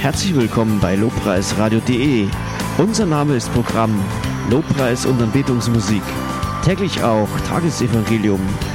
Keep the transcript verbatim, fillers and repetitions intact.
Herzlich willkommen bei lobpreisradio punkt de. Unser Name ist Programm Lobpreis und Anbetungsmusik. Täglich auch Tagesevangelium,